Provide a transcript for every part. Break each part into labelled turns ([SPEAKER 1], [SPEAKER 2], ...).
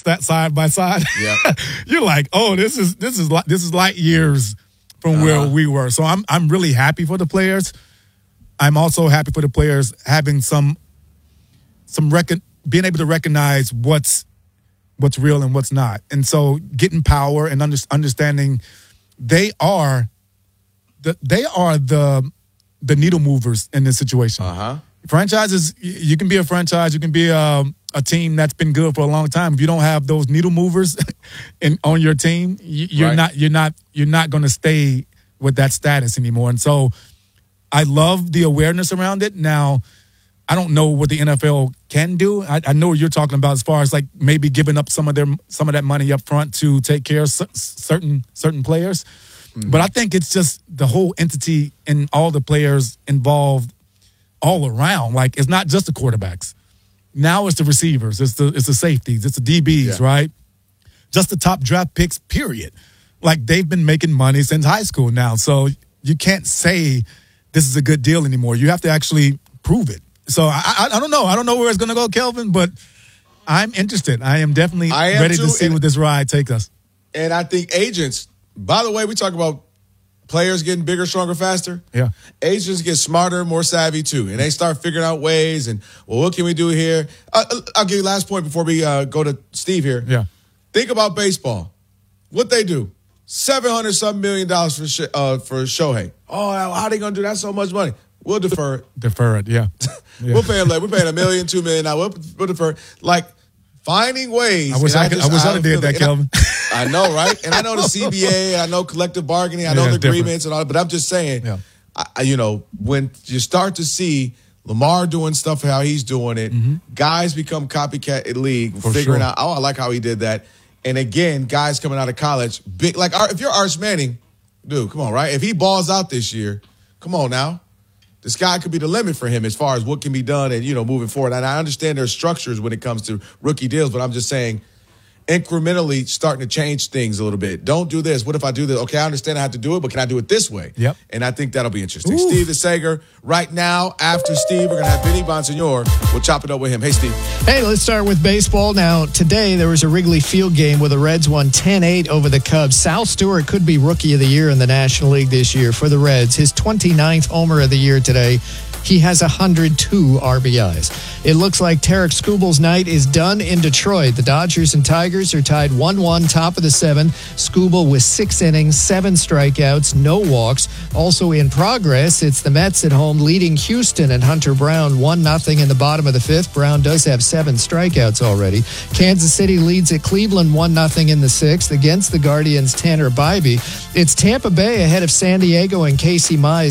[SPEAKER 1] side by side.
[SPEAKER 2] Yeah.
[SPEAKER 1] You're like, oh, this is light years from where we were. So I'm really happy for the players. I'm also happy for the players having being able to recognize what's real and what's not. And so getting power and understanding they are the needle movers in this situation. Franchises, you can be a franchise, you can be a team that's been good for a long time. If you don't have those needle movers on your team, you're not going to stay with that status anymore. And so I love the awareness around it. Now, I don't know what the NFL can do. I know what you're talking about as far as like maybe giving up some of that money up front to take care of certain players. Mm-hmm. But I think it's just the whole entity and all the players involved all around. Like, it's not just the quarterbacks. Now it's the receivers, it's the safeties, it's the DBs, right? Just the top draft picks, period. Like, they've been making money since high school now. So you can't say this is a good deal anymore. You have to actually prove it. So I don't know. I don't know where it's going to go, Kelvin, but I'm interested. I am definitely ready to see what this ride takes us.
[SPEAKER 2] And I think agents, by the way, we talk about players getting bigger, stronger, faster.
[SPEAKER 1] Yeah.
[SPEAKER 2] Agents get smarter, more savvy too. And they start figuring out ways and, well, what can we do here? I'll give you last point before we go to Steve here.
[SPEAKER 1] Yeah.
[SPEAKER 2] Think about baseball. What they do. $700-something million for Shohei. Oh, how are they going to do that? So much money. We'll defer it.
[SPEAKER 1] Defer it, yeah.
[SPEAKER 2] We'll pay him. We're paying $1 million, $2 million. Now we'll defer. Like, finding ways.
[SPEAKER 1] I wish I did that, Kelvin.
[SPEAKER 2] I know, right? And I know the CBA. I know collective bargaining. I know the agreements and all. But I'm just saying, when you start to see Lamar doing stuff how he's doing it, guys become copycat league, figuring out. Oh, I like how he did that. And again, guys coming out of college, big. Like, if you're Arch Manning, dude, come on, right? If he balls out this year, come on now. The sky could be the limit for him as far as what can be done and, moving forward. And I understand there's structures when it comes to rookie deals, but I'm just saying incrementally starting to change things a little bit. Don't do this. What if I do this? Okay, I understand I have to do it, but can I do it this way?
[SPEAKER 1] Yep.
[SPEAKER 2] And I think that'll be interesting. Ooh. Steve DeSager, right now, after Steve, we're going to have Vinny Bonsignor. We'll chop it up with him. Hey, Steve.
[SPEAKER 3] Hey, let's start with baseball. Now, today there was a Wrigley Field game where the Reds won 10-8 over the Cubs. Sal Stewart could be Rookie of the Year in the National League this year for the Reds. His 29th homer of the year today. He has 102 RBIs. It looks like Tarek Skubal's night is done in Detroit. The Dodgers and Tigers are tied 1-1, top of the 7. Skubal with 6 innings, 7 strikeouts, no walks. Also in progress, it's the Mets at home leading Houston and Hunter Brown 1-0 in the bottom of the 5th. Brown does have 7 strikeouts already. Kansas City leads at Cleveland 1-0 in the 6th against the Guardians' Tanner Bybee. It's Tampa Bay ahead of San Diego and Casey Mize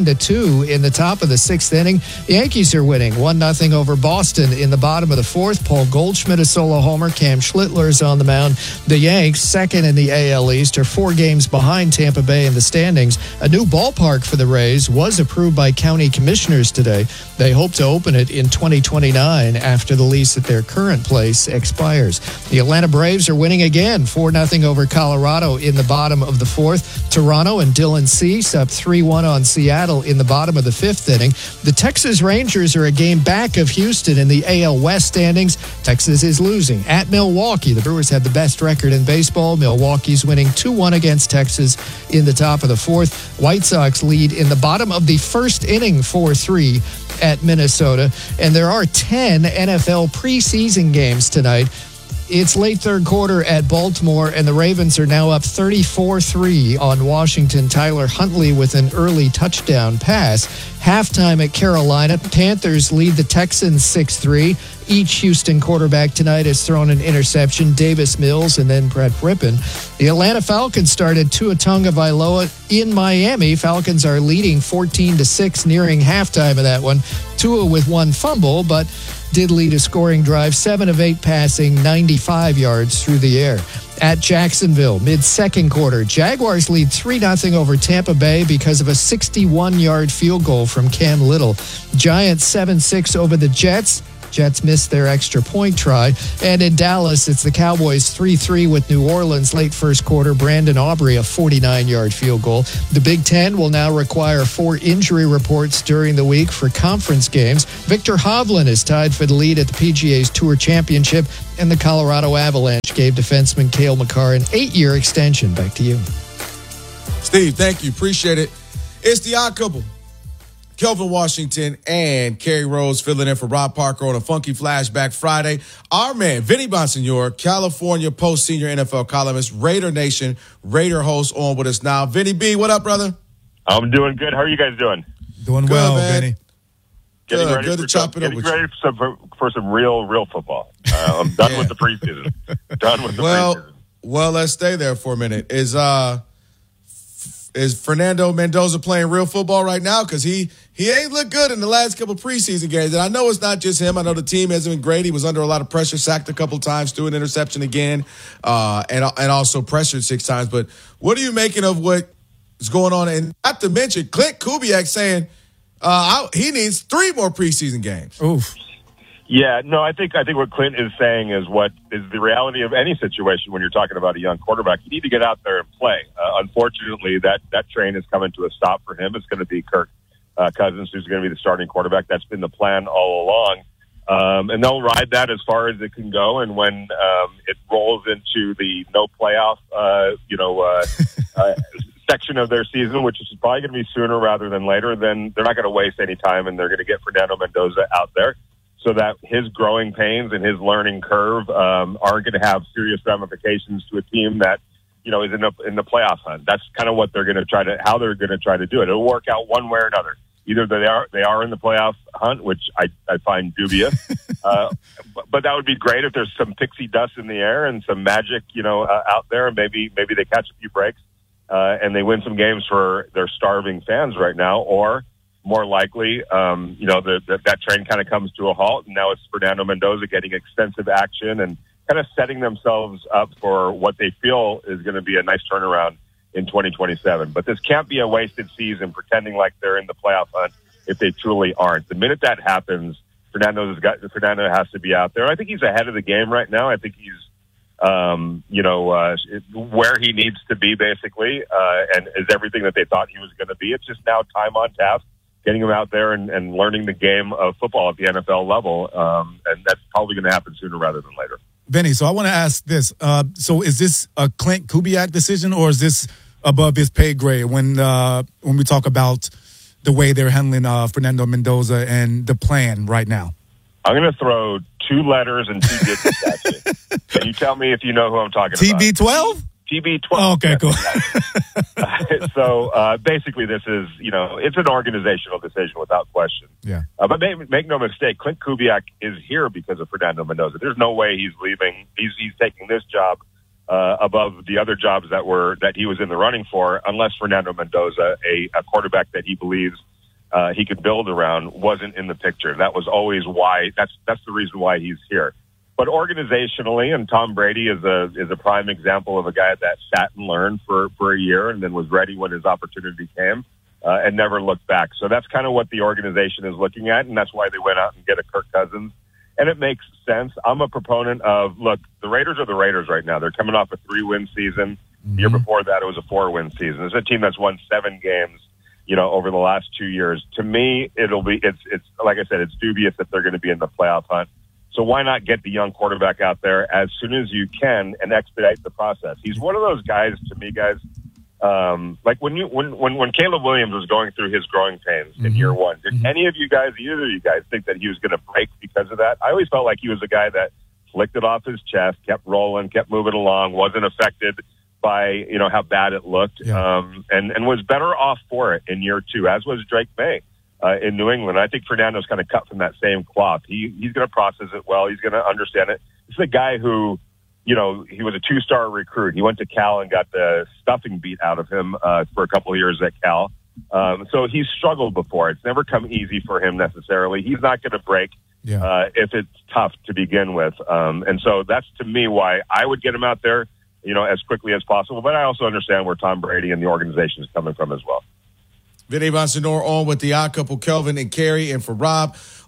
[SPEAKER 3] 7-2 in the top of the 6th inning. The Yankees are winning 1-0 over Boston in the bottom of the 4th. Paul Goldschmidt a solo homer. Cam Schlittler's on the mound. The Yanks, second in the AL East, are 4 games behind Tampa Bay in the standings. A new ballpark for the Rays was approved by county commissioners today. They hope to open it in 2029 after the lease at their current place expires. The Atlanta Braves are winning again 4-0 over Colorado in the bottom of the 4th. Toronto and Dylan Cease up 3-1 on Seattle in the bottom of the 5th inning. The Texas Rangers are a game back of Houston in the AL West standings. Texas is losing at Milwaukee. The Brewers have the best record in baseball. Milwaukee's winning 2-1 against Texas in the top of the 4th. White Sox lead in the bottom of the 1st inning 4-3 at Minnesota. And there are 10 NFL preseason games tonight. It's late third quarter at Baltimore, and the Ravens are now up 34-3 on Washington. Tyler Huntley with an early touchdown pass. Halftime at Carolina, Panthers lead the Texans 6-3. Each Houston quarterback tonight has thrown an interception, Davis Mills and then Brett Rippon. The Atlanta Falcons started Tua Tagovailoa in Miami. Falcons are leading 14-6, nearing halftime of that one. Tua with 1 fumble, but did lead a scoring drive, 7 of 8 passing, 95 yards through the air. At Jacksonville, mid-second quarter, Jaguars lead 3-0 over Tampa Bay because of a 61-yard field goal from Cam Little. Giants 7-6 over the Jets. Jets missed their extra point try. And in Dallas, it's the Cowboys 3-3 with New Orleans late first quarter. Brandon Aubrey, a 49-yard field goal. The Big Ten will now require 4 injury reports during the week for conference games. Victor Hovland is tied for the lead at the PGA's Tour Championship, and the Colorado Avalanche gave defenseman Cale Makar an 8-year extension. Back to you.
[SPEAKER 2] Steve, thank you. Appreciate it. It's the Odd Couple. Kelvin Washington and Kerry Rose filling in for Rob Parker on a Funky Flashback Friday. Our man, Vinny Bonsignore, California Post senior NFL columnist, Raider Nation, Raider host on with us now. Vinny B, what up, brother?
[SPEAKER 4] I'm doing good. How are you guys doing?
[SPEAKER 1] Doing
[SPEAKER 2] good,
[SPEAKER 1] well,
[SPEAKER 2] man.
[SPEAKER 1] Vinny.
[SPEAKER 2] Good to chop it up with
[SPEAKER 4] you. For some real football. I'm done with the preseason. Done with the preseason.
[SPEAKER 2] Well, let's stay there for a minute. Is Fernando Mendoza playing real football right now? Because he ain't looked good in the last couple preseason games. And I know it's not just him. I know the team hasn't been great. He was under a lot of pressure, sacked a couple times, threw an interception again, and also pressured 6 times. But what are you making of what is going on? And not to mention Clint Kubiak saying he needs 3 more preseason games.
[SPEAKER 1] Oof.
[SPEAKER 4] Yeah, no, I think what Clint is saying is what is the reality of any situation when you're talking about a young quarterback. You need to get out there and play. Unfortunately, that train is coming to a stop for him. It's going to be Kirk Cousins who's going to be the starting quarterback. That's been the plan all along. And they'll ride that as far as it can go. And when it rolls into the no playoff, section of their season, which is probably going to be sooner rather than later, then they're not going to waste any time, and they're going to get Fernando Mendoza out there so that his growing pains and his learning curve aren't going to have serious ramifications to a team that, is in the playoff hunt. That's kind of what they're going to how they're going to try to do it. It'll work out one way or another. Either they are in the playoff hunt, which I find dubious, but that would be great if there's some pixie dust in the air and some magic, out there, and maybe they catch a few breaks and they win some games for their starving fans right now, or more likely, that train kind of comes to a halt, and now it's Fernando Mendoza getting extensive action and kind of setting themselves up for what they feel is going to be a nice turnaround in 2027. But this can't be a wasted season pretending like they're in the playoff hunt if they truly aren't. The minute that happens, Fernando has to be out there. I think he's ahead of the game right now. I think he's where he needs to be, basically, and is everything that they thought he was going to be. It's just now time on task, getting him out there and learning the game of football at the NFL level, and that's probably going to happen sooner rather than later.
[SPEAKER 1] Vinny, so I want to ask this. So is this a Clint Kubiak decision, or is this above his pay grade when we talk about the way they're handling Fernando Mendoza and the plan right now?
[SPEAKER 4] I'm going to throw 2 letters and 2 digits at you. Can you tell me if you know who I'm talking about?
[SPEAKER 1] TB12?
[SPEAKER 4] TB12.
[SPEAKER 1] Oh, okay, cool.
[SPEAKER 4] So basically this is, it's an organizational decision without question.
[SPEAKER 1] Yeah.
[SPEAKER 4] But make no mistake, Clint Kubiak is here because of Fernando Mendoza. There's no way he's leaving. He's taking this job above the other jobs that he was in the running for, unless Fernando Mendoza, a quarterback that he believes he could build around, wasn't in the picture. That was always why. That's the reason why he's here. But organizationally, and Tom Brady is a prime example of a guy that sat and learned for a year and then was ready when his opportunity came and never looked back. So that's kind of what the organization is looking at, and that's why they went out and get a Kirk Cousins. And it makes sense. I'm a proponent of, look, the Raiders are the Raiders right now. They're coming off a 3-win season. The year before that, it was a 4-win season. It's a team that's won 7 games, over the last 2 years. To me, it's like I said, it's dubious that they're going to be in the playoff hunt. So why not get the young quarterback out there as soon as you can and expedite the process? He's one of those guys, to me, guys, like when Caleb Williams was going through his growing pains in year 1, did either of you guys think that he was going to break because of that? I always felt like he was a guy that flicked it off his chest, kept rolling, kept moving along, wasn't affected by, how bad it looked, and was better off for it in year 2, as was Drake May. In New England. I think Fernando's kind of cut from that same cloth. He's going to process it well. He's going to understand it. This is a guy who, he was a 2-star recruit. He went to Cal and got the stuffing beat out of him for a couple of years at Cal. So he's struggled before. It's never come easy for him necessarily. He's not going to break if it's tough to begin with. And so that's, to me, why I would get him out there, as quickly as possible. But I also understand where Tom Brady and the organization is coming from as well.
[SPEAKER 2] Vinny Bonsignore on with the Odd Couple, Kelvin and Kerry, and for Rob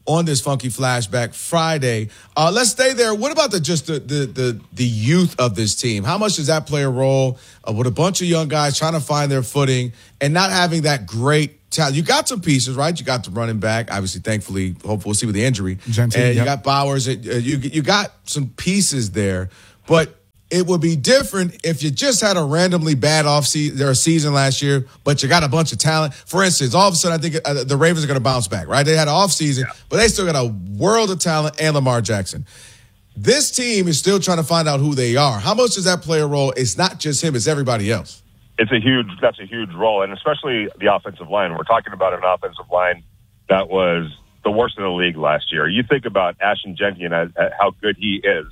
[SPEAKER 2] on this Funky Flashback Friday. Let's stay there. What about the youth of this team? How much does that play a role with a bunch of young guys trying to find their footing and not having that great talent? You got some pieces, right? You got the running back, obviously, thankfully, hopefully we'll see with the injury. And you got Bowers. You got some pieces there, but it would be different if you just had a randomly bad season last year, but you got a bunch of talent. For instance, all of a sudden, I think the Ravens are going to bounce back, right? They had an offseason, but they still got a world of talent and Lamar Jackson. This team is still trying to find out who they are. How much does that play a role? It's not just him, it's everybody else.
[SPEAKER 4] That's a huge role, and especially the offensive line. We're talking about an offensive line that was the worst in the league last year. You think about Ashton Jenkins, how good he is,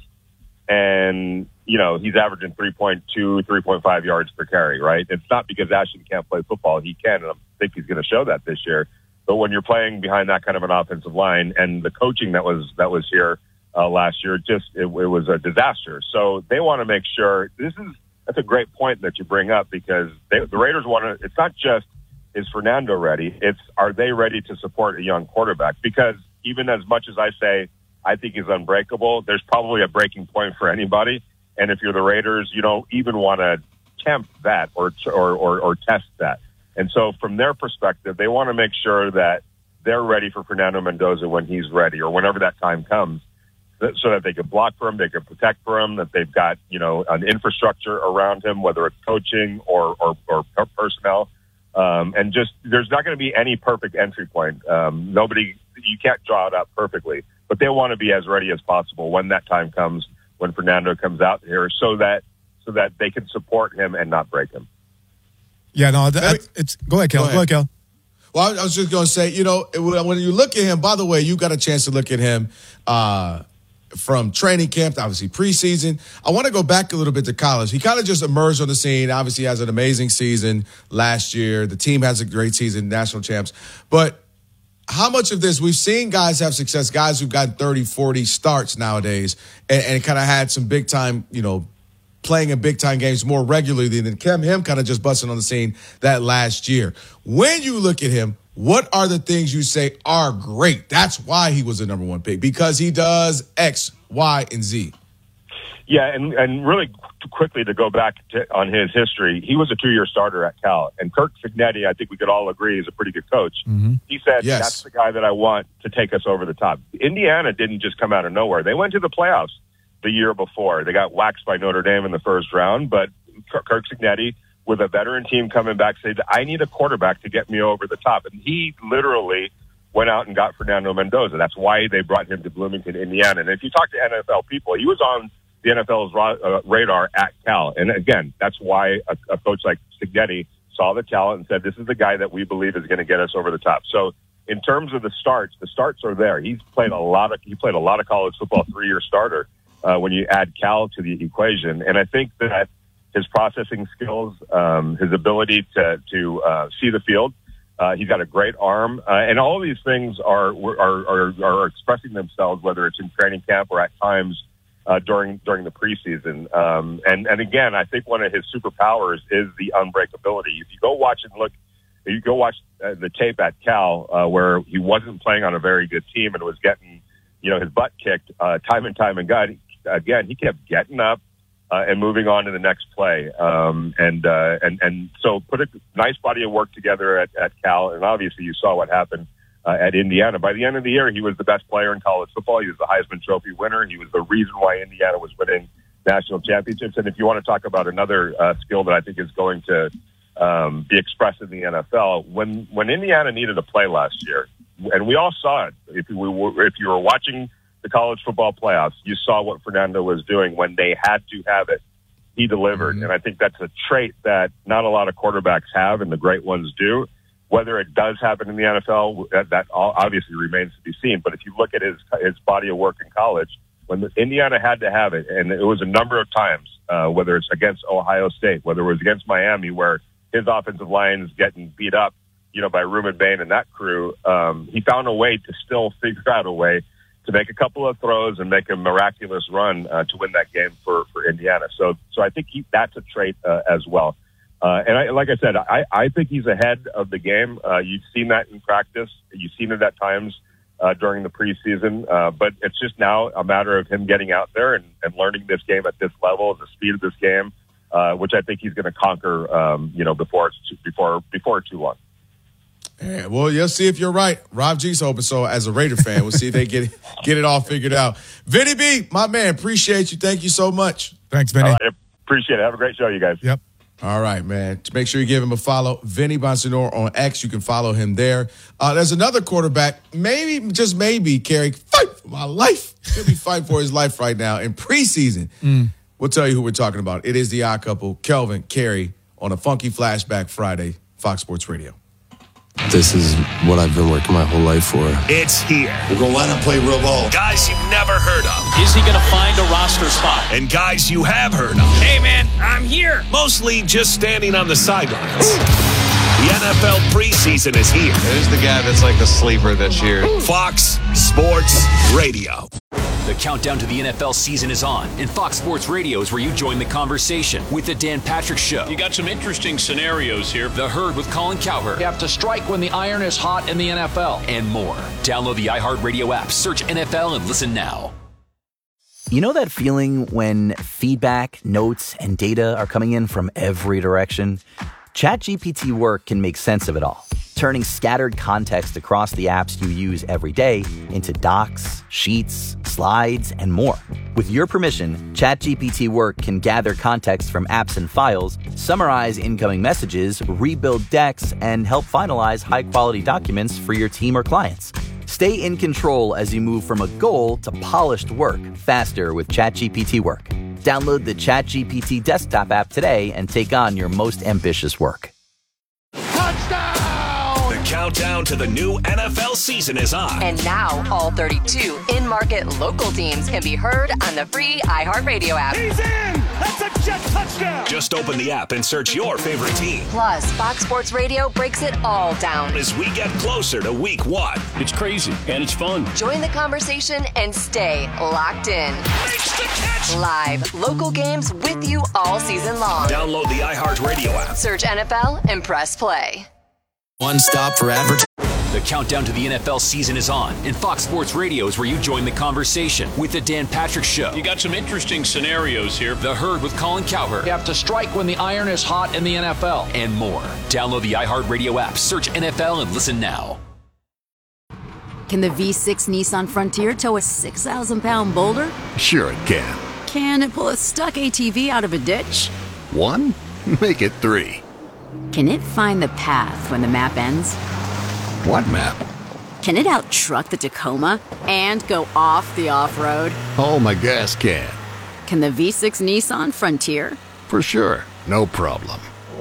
[SPEAKER 4] and he's averaging 3.2, 3.5 yards per carry, right? It's not because Ashton can't play football. He can, and I think he's going to show that this year. But when you're playing behind that kind of an offensive line and the coaching that was here last year, it was a disaster. So they want to make sure that's a great point that you bring up, because the Raiders want to, it's not just, is Fernando ready? It's, are they ready to support a young quarterback? Because even as much as I say, I think he's unbreakable, there's probably a breaking point for anybody. And if you're the Raiders, you don't even want to tempt that or test that. And so from their perspective, they want to make sure that they're ready for Fernando Mendoza when he's ready, or whenever that time comes, so that they can block for him, they can protect for him, that they've got, an infrastructure around him, whether it's coaching or personnel. And just, there's not going to be any perfect entry point. You can't draw it up perfectly, but they want to be as ready as possible when that time comes, when Fernando comes out here, so that they can support him and not break him.
[SPEAKER 1] Yeah, no, go ahead, Kel. Go ahead, Kel.
[SPEAKER 2] Well, I was just going to say, when you look at him, by the way, you got a chance to look at him from training camp, obviously preseason. I want to go back a little bit to college. He kind of just emerged on the scene. Obviously, has an amazing season last year. The team has a great season, national champs. But how much of this, we've seen guys have success, guys who've got 30, 40 starts nowadays, and kind of had some big time, playing in big time games more regularly than him kind of just busting on the scene that last year. When you look at him, what are the things you say are great? That's why he was the number one pick, because he does X, Y, and Z.
[SPEAKER 4] Yeah, and really quickly to go back on his history, he was a 2-year starter at Cal. And Kirk Cignetti, I think we could all agree, is a pretty good coach. Mm-hmm. He said, yes, that's the guy that I want to take us over the top. Indiana didn't just come out of nowhere. They went to the playoffs the year before. They got waxed by Notre Dame in the first round, but Kirk Cignetti, with a veteran team coming back, said, I need a quarterback to get me over the top. And he literally went out and got Fernando Mendoza. That's why they brought him to Bloomington, Indiana. And if you talk to NFL people, he was on the NFL's radar at Cal. And again, that's why a coach like Cignetti saw the talent and said, this is the guy that we believe is going to get us over the top. So in terms of the starts are there. He's played a lot of college football, 3-year starter when you add Cal to the equation. And I think that his processing skills, his ability to see the field, he's got a great arm, and all of these things are expressing themselves, whether it's in training camp or at times during the preseason. And again, I think one of his superpowers is the unbreakability. If you go watch the tape at Cal, where he wasn't playing on a very good team and was getting, his butt kicked time and time again, he kept getting up and moving on to the next play. And so put a nice body of work together at Cal, and obviously you saw what happened at Indiana. By the end of the year, he was the best player in college football. He was the Heisman Trophy winner. He was the reason why Indiana was winning national championships. And if you want to talk about another skill that I think is going to be expressed in the NFL, when Indiana needed a play last year, and we all saw it, if you were watching the college football playoffs, you saw what Fernando was doing when they had to have it. He delivered. Mm-hmm. And I think that's a trait that not a lot of quarterbacks have, and the great ones do. Whether it does happen in the NFL, that obviously remains to be seen. But if you look at his body of work in college, when Indiana had to have it, and it was a number of times, whether it's against Ohio State, whether it was against Miami, where his offensive line is getting beat up, by Reuben Bain and that crew, he found a way to still figure out a way to make a couple of throws and make a miraculous run to win that game for Indiana. So I think that's a trait as well. And like I said, I think he's ahead of the game. You've seen that in practice. You've seen it at times during the preseason. But it's just now a matter of him getting out there and learning this game at this level, the speed of this game, which I think he's going to conquer, before too long.
[SPEAKER 2] Yeah, well, you'll see if you're right. Rob G's hoping so as a Raider fan. We'll see if they get it all figured out. Vinny B, my man, appreciate you. Thank you so much.
[SPEAKER 1] Thanks, Vinny.
[SPEAKER 4] I appreciate it. Have a great show, you guys.
[SPEAKER 1] Yep.
[SPEAKER 2] All right, man. Make sure you give him a follow. Vinny Bonsignore on X. You can follow him there. There's another quarterback, maybe, just maybe, Kerry, fight for my life. He'll be fighting for his life right now in preseason. We'll tell you who we're talking about. It is the odd couple, Kelvin, Kerry, on a Funky Flashback Friday, Fox Sports Radio.
[SPEAKER 5] This is what I've been working my whole life for.
[SPEAKER 6] It's here.
[SPEAKER 7] We're going to let him play real ball.
[SPEAKER 6] Guys you've never heard of.
[SPEAKER 8] Is he going to find a roster spot?
[SPEAKER 6] And guys you have heard of.
[SPEAKER 8] Hey, man, I'm here.
[SPEAKER 6] Mostly just standing on the sidelines. The NFL preseason is here.
[SPEAKER 9] There's the guy that's like the sleeper this year.
[SPEAKER 6] Fox Sports Radio.
[SPEAKER 10] The countdown to the NFL season is on, and Fox Sports Radio is where you join the conversation with the Dan Patrick Show.
[SPEAKER 8] You got some interesting scenarios here.
[SPEAKER 10] The Herd with Colin Cowherd.
[SPEAKER 8] You have to strike when the iron is hot in the NFL.
[SPEAKER 10] And more. Download the iHeartRadio app, search NFL, and listen now.
[SPEAKER 11] You know that feeling when feedback, notes, and data are coming in from every direction? ChatGPT Work can make sense of it all, turning scattered context across the apps you use every day into docs, sheets, slides, and more. With your permission, ChatGPT Work can gather context from apps and files, summarize incoming messages, rebuild decks, and help finalize high-quality documents for your team or clients. Stay in control as you move from a goal to polished work faster with ChatGPT Work. Download the ChatGPT desktop app today and take on your most ambitious work.
[SPEAKER 6] The countdown to the new NFL season is on.
[SPEAKER 12] And now all 32 in-market local teams can be heard on the free iHeartRadio app.
[SPEAKER 6] He's in! That's a jet touchdown! Just open the app and search your favorite team.
[SPEAKER 12] Plus, Fox Sports Radio breaks it all down
[SPEAKER 6] as we get closer to week 1.
[SPEAKER 8] It's crazy, and it's fun.
[SPEAKER 12] Join the conversation and stay locked in.
[SPEAKER 6] Makes the catch!
[SPEAKER 12] Live, local games with you all season long.
[SPEAKER 6] Download the iHeartRadio app.
[SPEAKER 12] Search NFL and press play.
[SPEAKER 10] One stop for advertising. The countdown to the NFL season is on, and Fox Sports Radio is where you join the conversation with the Dan Patrick Show.
[SPEAKER 8] You got some interesting scenarios here.
[SPEAKER 10] The Herd with Colin Cowherd.
[SPEAKER 8] You have to strike when the iron is hot in the NFL.
[SPEAKER 10] And more. Download the iHeartRadio app, search NFL, and listen now.
[SPEAKER 13] Can the V6 Nissan Frontier tow a 6,000-pound boulder?
[SPEAKER 7] Sure it can.
[SPEAKER 13] Can it pull a stuck ATV out of a ditch?
[SPEAKER 7] 1? Make it 3.
[SPEAKER 13] Can it find the path when the map ends?
[SPEAKER 7] What map?
[SPEAKER 13] Can it out-truck the Tacoma and go off the off-road?
[SPEAKER 7] Oh, my gas can.
[SPEAKER 13] Can the V6 Nissan Frontier?
[SPEAKER 7] For sure. No problem.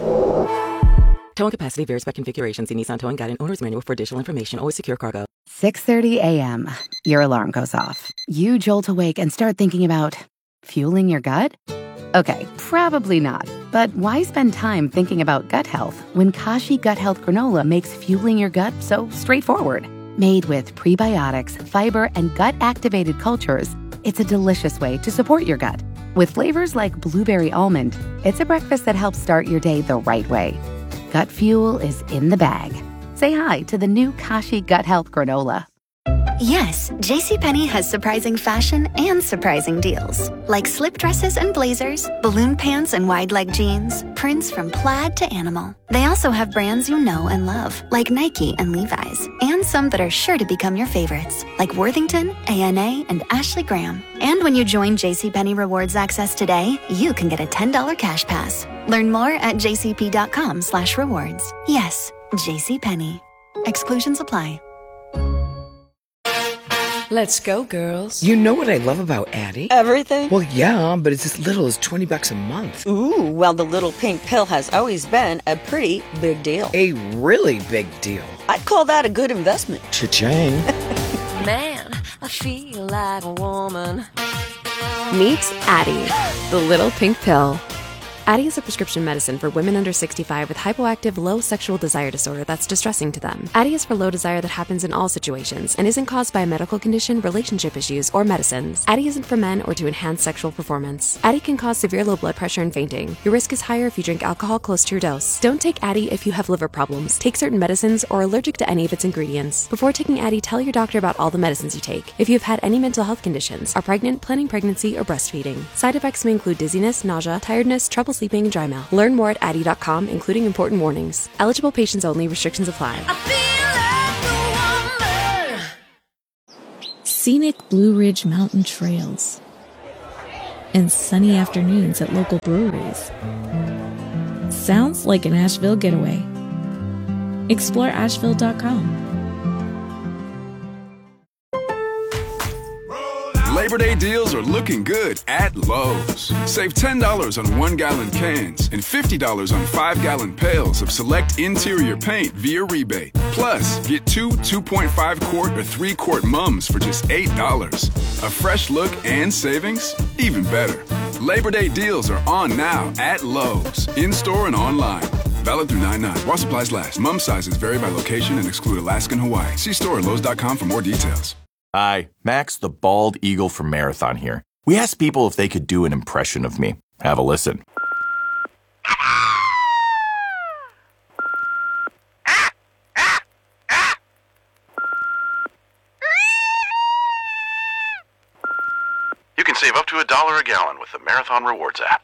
[SPEAKER 14] Towing capacity varies by configuration. See Nissan Towing Guide and Owner's Manual for additional information. Always secure cargo.
[SPEAKER 15] 6:30 a.m. Your alarm goes off. You jolt awake and start thinking about fueling your gut? Okay, probably not. But why spend time thinking about gut health when Kashi Gut Health Granola makes fueling your gut so straightforward? Made with prebiotics, fiber, and gut-activated cultures, it's a delicious way to support your gut. With flavors like blueberry almond, it's a breakfast that helps start your day the right way. Gut fuel is in the bag. Say hi to the new Kashi Gut Health Granola.
[SPEAKER 16] Yes, JCPenney has surprising fashion and surprising deals. Like slip dresses and blazers, balloon pants and wide leg jeans, prints from plaid to animal. They also have brands you know and love, like Nike and Levi's, and some that are sure to become your favorites, like Worthington, A&A, and Ashley Graham. And when you join JCPenney Rewards Access today, you can get a $10 cash pass. Learn more at jcp.com/rewards. Yes, JCPenney. Exclusions apply.
[SPEAKER 17] Let's go, girls.
[SPEAKER 18] You know what I love about Addie?
[SPEAKER 17] Everything?
[SPEAKER 18] Well, yeah, but it's as little as $20 a month.
[SPEAKER 17] Ooh, well, the little pink pill has always been a pretty big deal.
[SPEAKER 18] A really big deal.
[SPEAKER 17] I'd call that a good investment.
[SPEAKER 18] Cha-ching.
[SPEAKER 19] Man, I feel like a woman.
[SPEAKER 20] Meet Addie, the little pink pill. Addyi is a prescription medicine for women under 65 with hypoactive, low sexual desire disorder that's distressing to them. Addyi is for low desire that happens in all situations and isn't caused by a medical condition, relationship issues, or medicines. Addyi isn't for men or to enhance sexual performance. Addyi can cause severe low blood pressure and fainting. Your risk is higher if you drink alcohol close to your dose. Don't take Addyi if you have liver problems, take certain medicines, or are allergic to any of its ingredients. Before taking Addyi, tell your doctor about all the medicines you take. If you've had any mental health conditions, are pregnant, planning pregnancy, or breastfeeding. Side effects may include dizziness, nausea, tiredness, trouble sleeping, and dry mouth. Learn more at Addyi.com, including important warnings. Eligible patients only. Restrictions apply.
[SPEAKER 21] Scenic Blue Ridge Mountain trails and sunny afternoons at local breweries. Sounds like an Asheville getaway. Explore Asheville.com.
[SPEAKER 22] Labor Day deals are looking good at Lowe's. Save $10 on 1-gallon cans and $50 on 5-gallon pails of select interior paint via rebate. Plus, get 2.5-quart or 3-quart mums for just $8. A fresh look and savings? Even better. Labor Day deals are on now at Lowe's, in-store and online. Valid through 9/9. While supplies last. Mum sizes vary by location and exclude Alaska and Hawaii. See store at Lowe's.com for more details.
[SPEAKER 23] Hi, Max the Bald Eagle from Marathon here. We asked people if they could do an impression of me. Have a listen.
[SPEAKER 24] You can save up to $1 a gallon with the Marathon Rewards app.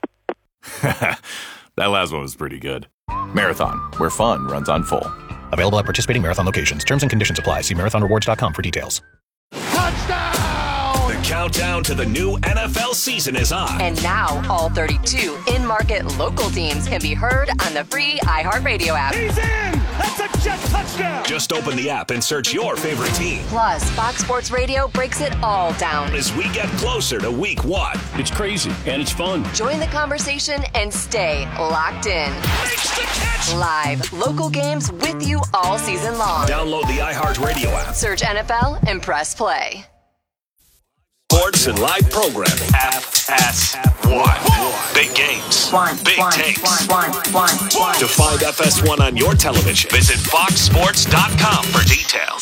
[SPEAKER 23] That last one was pretty good. Marathon, where fun runs on full.
[SPEAKER 25] Available at participating Marathon locations. Terms and conditions apply. See marathonrewards.com for details.
[SPEAKER 6] Touchdown! The countdown to the new NFL season is on.
[SPEAKER 12] And now all 32 in-market local teams can be heard on the free iHeartRadio app.
[SPEAKER 6] He's in! That's a Jet touchdown! Just open the app and search your favorite team.
[SPEAKER 12] Plus, Fox Sports Radio breaks it all down
[SPEAKER 6] as we get closer to week 1.
[SPEAKER 8] It's crazy and it's fun.
[SPEAKER 12] Join the conversation and stay locked in.
[SPEAKER 6] Makes the catch!
[SPEAKER 12] Live local games with you all season long.
[SPEAKER 6] Download the iHeartRadio app.
[SPEAKER 12] Search NFL and press play.
[SPEAKER 6] Sports and live programming. FS1. Big games. Big takes. To find FS1 on your television, visit foxsports.com for details.